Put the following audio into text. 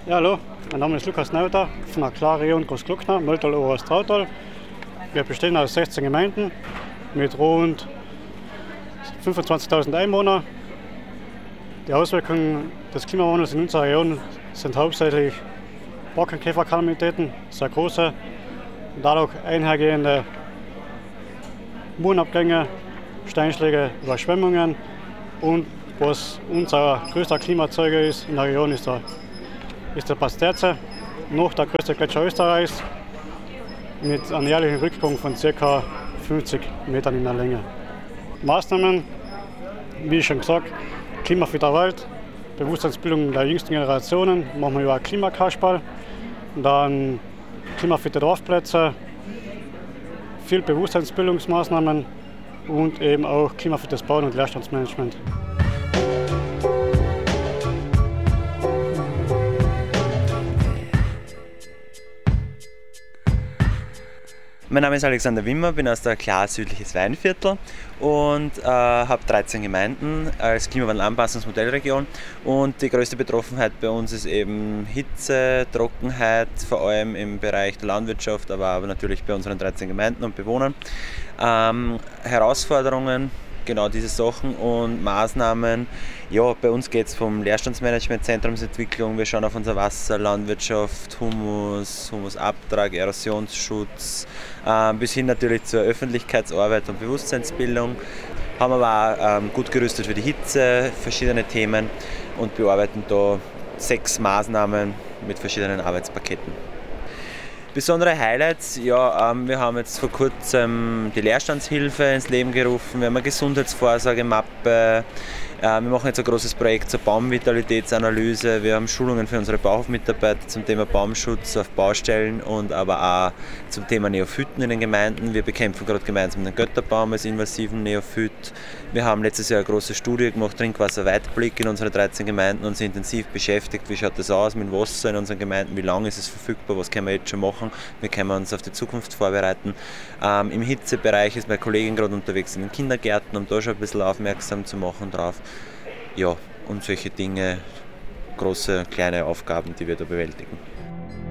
Ja, hallo, mein Name ist Lukas Neuter von der Klarregion Großgluckner, Mölltal, Oberst Trautal. Wir bestehen aus 16 Gemeinden mit rund 25.000 Einwohnern. Die Auswirkungen des Klimawandels in unserer Region sind hauptsächlich Borkenkäferkalamitäten, sehr große, dadurch einhergehende Murenabgänge, Steinschläge, Überschwemmungen und was unser größter Klimaerzeuger ist in der Region ist der Pasterze, noch der größte Gletscher Österreichs mit einer jährlichen Rückgang von ca. 50 Metern in der Länge. Maßnahmen, wie schon gesagt, klimafitter Wald, Bewusstseinsbildung der jüngsten Generationen, machen wir über Klimakasperl, dann klimafitte Dorfplätze, viel Bewusstseinsbildungsmaßnahmen und eben auch klimafittes Bauen und Leerstandsmanagement. Mein Name ist Alexander Wimmer, bin aus der Klar südliches Weinviertel und habe 13 Gemeinden als Klimawandelanpassungsmodellregion. Und die größte Betroffenheit bei uns ist eben Hitze, Trockenheit, vor allem im Bereich der Landwirtschaft, aber natürlich bei unseren 13 Gemeinden und Bewohnern. Herausforderungen, genau diese Sachen und Maßnahmen. Ja, bei uns geht es vom Leerstandsmanagement, Zentrumsentwicklung, wir schauen auf unser Wasser, Landwirtschaft, Humusabtrag, Erosionsschutz, bis hin natürlich zur Öffentlichkeitsarbeit und Bewusstseinsbildung. Haben aber auch gut gerüstet für die Hitze, verschiedene Themen und bearbeiten da 6 Maßnahmen mit verschiedenen Arbeitspaketen. Besondere Highlights, ja, wir haben jetzt vor kurzem die Leerstandshilfe ins Leben gerufen, wir haben eine Gesundheitsvorsorgemappe, wir machen jetzt ein großes Projekt zur Baumvitalitätsanalyse, wir haben Schulungen für unsere Bauhofmitarbeiter zum Thema Baumschutz auf Baustellen und aber auch zum Thema Neophyten in den Gemeinden. Wir bekämpfen gerade gemeinsam den Götterbaum als invasiven Neophyt. Wir haben letztes Jahr eine große Studie gemacht, Trinkwasserweitblick in unseren 13 Gemeinden, uns intensiv beschäftigt, wie schaut das aus mit Wasser in unseren Gemeinden, wie lange ist es verfügbar, was können wir jetzt schon machen, wie können wir uns auf die Zukunft vorbereiten. Im Hitzebereich ist meine Kollegin gerade unterwegs in den Kindergärten, um da schon ein bisschen aufmerksam zu machen drauf. Ja, und solche Dinge, große, kleine Aufgaben, die wir da bewältigen.